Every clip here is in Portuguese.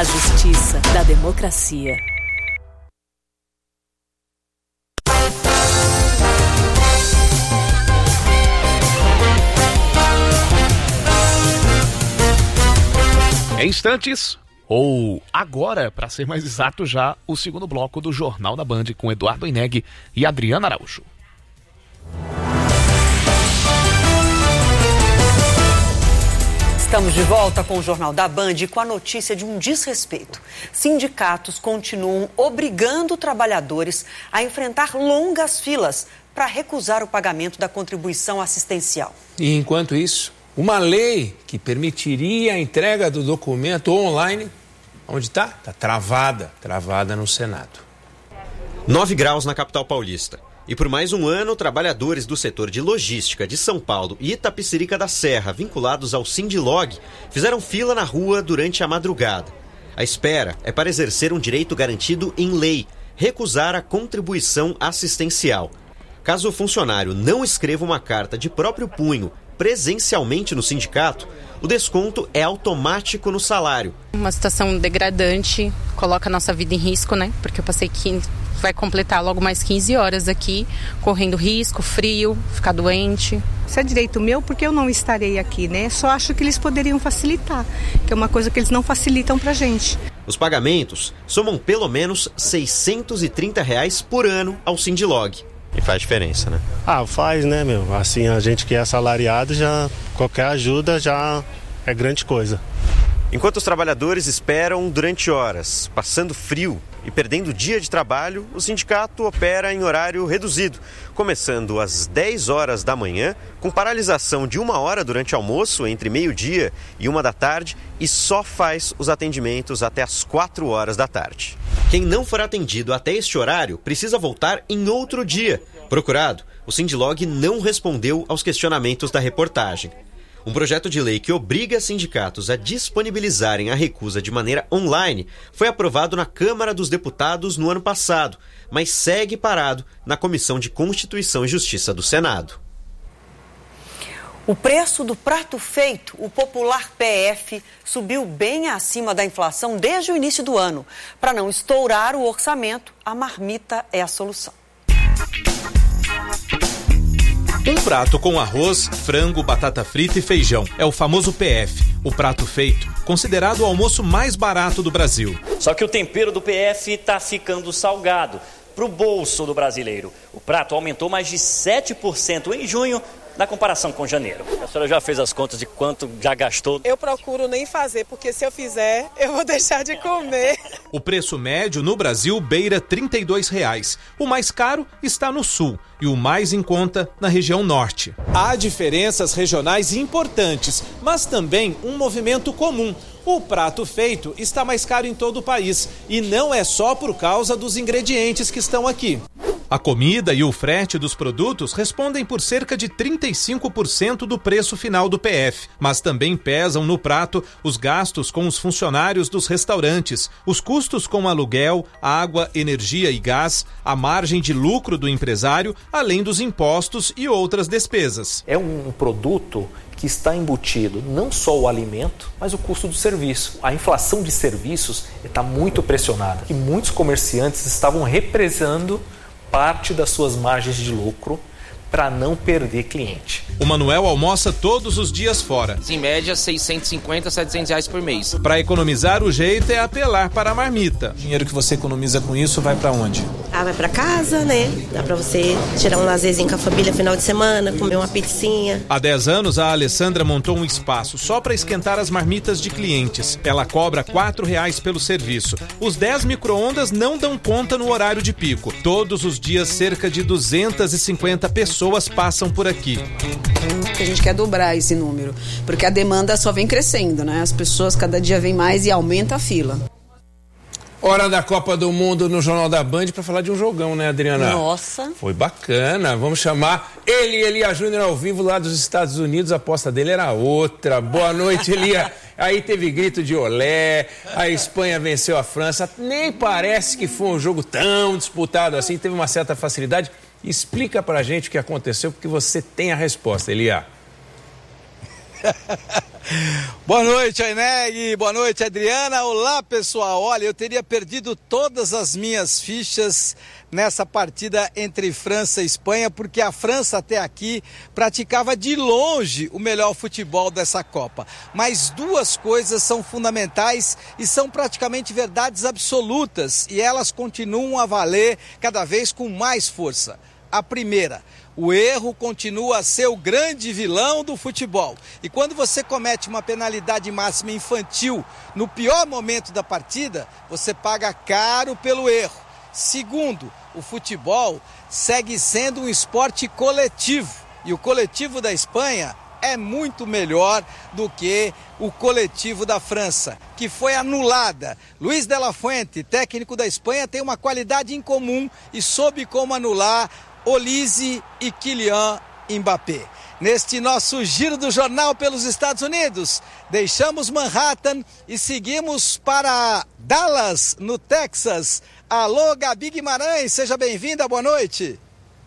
justiça da democracia. Em instantes, ou agora, para ser mais exato, já o segundo bloco do Jornal da Band com Eduardo Ineg e Adriana Araújo. Estamos de volta com o Jornal da Band e com a notícia de um desrespeito. Sindicatos continuam obrigando trabalhadores a enfrentar longas filas para recusar o pagamento da contribuição assistencial. E enquanto isso, uma lei que permitiria a entrega do documento online, onde está? Está travada no Senado. 9 graus na capital paulista. E por mais um ano, trabalhadores do setor de logística de São Paulo e Itapecerica da Serra, vinculados ao Sindilog, fizeram fila na rua durante a madrugada. A espera é para exercer um direito garantido em lei, recusar a contribuição assistencial. Caso o funcionário não escreva uma carta de próprio punho presencialmente no sindicato, o desconto é automático no salário. Uma situação degradante, coloca a nossa vida em risco, né? Porque eu passei vai completar logo mais 15 horas aqui, correndo risco, frio, ficar doente. Isso é direito meu porque eu não estarei aqui, né? Só acho que eles poderiam facilitar, que é uma coisa que eles não facilitam pra gente. Os pagamentos somam pelo menos R$ 630 por ano ao Sindilog. E faz diferença, né? Faz, né, meu? Assim, a gente que é assalariado, já qualquer ajuda já é grande coisa. Enquanto os trabalhadores esperam durante horas, passando frio e perdendo dia de trabalho, o sindicato opera em horário reduzido, começando às 10 horas da manhã, com paralisação de 1 hora durante almoço, entre meio-dia e 1 da tarde, e só faz os atendimentos até às 4 horas da tarde. Quem não for atendido até este horário precisa voltar em outro dia. Procurado, o Sindilog não respondeu aos questionamentos da reportagem. Um projeto de lei que obriga sindicatos a disponibilizarem a recusa de maneira online foi aprovado na Câmara dos Deputados no ano passado, mas segue parado na Comissão de Constituição e Justiça do Senado. O preço do prato feito, o popular PF, subiu bem acima da inflação desde o início do ano. Para não estourar o orçamento, a marmita é a solução. Um prato com arroz, frango, batata frita e feijão. É o famoso PF, o prato feito, considerado o almoço mais barato do Brasil. Só que o tempero do PF está ficando salgado para o bolso do brasileiro. O prato aumentou mais de 7% em junho, na comparação com janeiro. A senhora já fez as contas de quanto já gastou? Eu procuro nem fazer, porque se eu fizer, eu vou deixar de comer. O preço médio no Brasil beira R$ 32. O mais caro está no sul e o mais em conta na região norte. Há diferenças regionais importantes, mas também um movimento comum. O prato feito está mais caro em todo o país e não é só por causa dos ingredientes que estão aqui. A comida e o frete dos produtos respondem por cerca de 35% do preço final do PF, mas também pesam no prato os gastos com os funcionários dos restaurantes, os custos com aluguel, água, energia e gás, a margem de lucro do empresário, além dos impostos e outras despesas. É um produto que está embutido não só o alimento, mas o custo do serviço. A inflação de serviços está muito pressionada e muitos comerciantes estavam represando parte das suas margens de lucro para não perder cliente. O Manuel almoça todos os dias fora. Em média, R$ 650, R$ 700 por mês. Para economizar, o jeito é apelar para a marmita. O dinheiro que você economiza com isso vai para onde? Vai para casa, né? Dá para você tirar um lazerzinho com a família final de semana, comer uma pizzinha. Há 10 anos, a Alessandra montou um espaço só para esquentar as marmitas de clientes. Ela cobra R$ 4 pelo serviço. Os 10 micro-ondas não dão conta no horário de pico. Todos os dias, cerca de 250 pessoas passam por aqui. A gente quer dobrar esse número, porque a demanda só vem crescendo, né? As pessoas cada dia vêm mais e aumenta a fila. Hora da Copa do Mundo no Jornal da Band para falar de um jogão, né, Adriana? Nossa. Foi bacana. Vamos chamar Elia Júnior ao vivo lá dos Estados Unidos. A aposta dele era outra. Boa noite, Elia. Aí teve grito de olé, a Espanha venceu a França. Nem parece que foi um jogo tão disputado assim, teve uma certa facilidade. Explica pra gente o que aconteceu, porque você tem a resposta, Elia. Boa noite, Aineg. Boa noite, Adriana. Olá, pessoal. Olha, eu teria perdido todas as minhas fichas nessa partida entre França e Espanha, porque a França até aqui praticava de longe o melhor futebol dessa Copa. Mas duas coisas são fundamentais e são praticamente verdades absolutas, e elas continuam a valer cada vez com mais força. A primeira: o erro continua a ser o grande vilão do futebol. E quando você comete uma penalidade máxima infantil no pior momento da partida, você paga caro pelo erro. Segundo, o futebol segue sendo um esporte coletivo. E o coletivo da Espanha é muito melhor do que o coletivo da França, que foi anulada. Luis de la Fuente, técnico da Espanha, tem uma qualidade incomum e soube como anular Olise e Kylian Mbappé. Neste nosso giro do jornal pelos Estados Unidos, deixamos Manhattan e seguimos para Dallas, no Texas. Alô, Gabi Guimarães, seja bem-vinda, boa noite.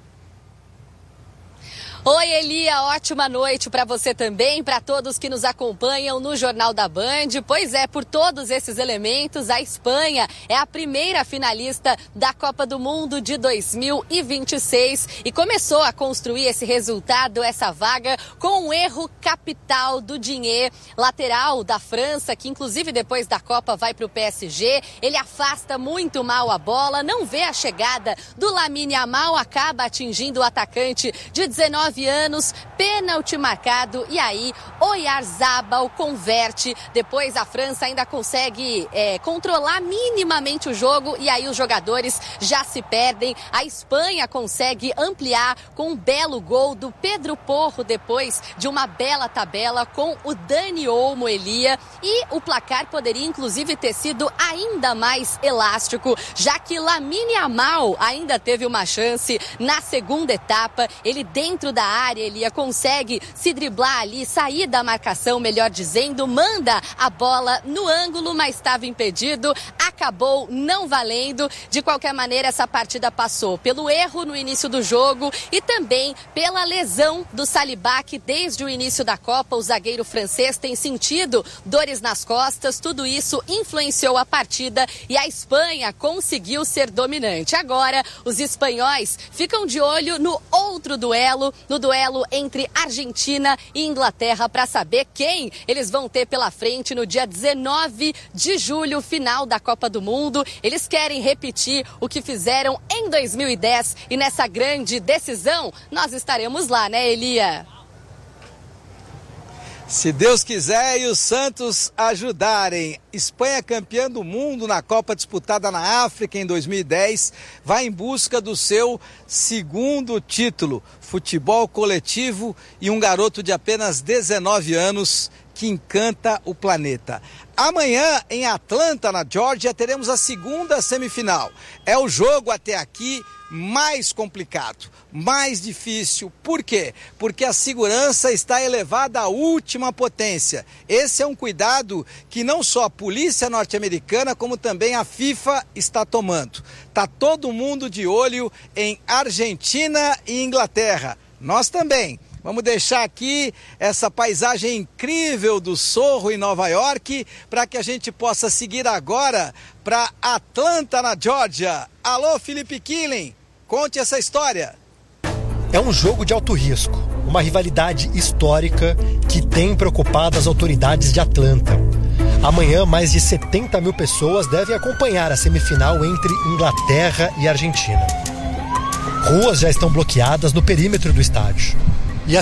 Oi, Elia, ótima noite para você também, para todos que nos acompanham no Jornal da Band. Pois é, por todos esses elementos, a Espanha é a primeira finalista da Copa do Mundo de 2026 e começou a construir esse resultado, essa vaga, com um erro capital do Digne, lateral da França, que inclusive depois da Copa vai para o PSG. Ele afasta muito mal a bola, não vê a chegada do Lamine Yamal, acaba atingindo o atacante de 19 anos, pênalti marcado, e aí Oyarzabal converte. Depois a França ainda consegue controlar minimamente o jogo, e aí os jogadores já se perdem. A Espanha consegue ampliar com um belo gol do Pedro Porro, depois de uma bela tabela com o Dani Olmo, Elia, e o placar poderia inclusive ter sido ainda mais elástico, já que Lamine Yamal ainda teve uma chance na segunda etapa. Ele, dentro da área, Elia, consegue se driblar ali, sair da marcação, melhor dizendo, manda a bola no ângulo, mas estava impedido, acabou não valendo. De qualquer maneira, essa partida passou pelo erro no início do jogo e também pela lesão do Saliba, que desde o início da Copa o zagueiro francês tem sentido dores nas costas. Tudo isso influenciou a partida e a Espanha conseguiu ser dominante. Agora, os espanhóis ficam de olho no outro duelo, no duelo entre Argentina e Inglaterra, para saber quem eles vão ter pela frente no dia 19 de julho, final da Copa do Mundo. Eles querem repetir o que fizeram em 2010 e nessa grande decisão nós estaremos lá, né, Elia? Se Deus quiser e os Santos ajudarem. Espanha, campeã do mundo na Copa disputada na África em 2010, vai em busca do seu segundo título. Futebol coletivo e um garoto de apenas 19 anos que encanta o planeta. Amanhã, em Atlanta, na Geórgia, teremos a segunda semifinal. É o jogo até aqui mais complicado, mais difícil. Por quê? Porque a segurança está elevada à última potência. Esse é um cuidado que não só a polícia norte-americana, como também a FIFA está tomando. Está todo mundo de olho em Argentina e Inglaterra. Nós também. Vamos deixar aqui essa paisagem incrível do Sorro em Nova York para que a gente possa seguir agora para Atlanta, na Geórgia. Alô, Felipe Killing, conte essa história. É um jogo de alto risco, uma rivalidade histórica que tem preocupado as autoridades de Atlanta. Amanhã, mais de 70 mil pessoas devem acompanhar a semifinal entre Inglaterra e Argentina. Ruas já estão bloqueadas no perímetro do estádio.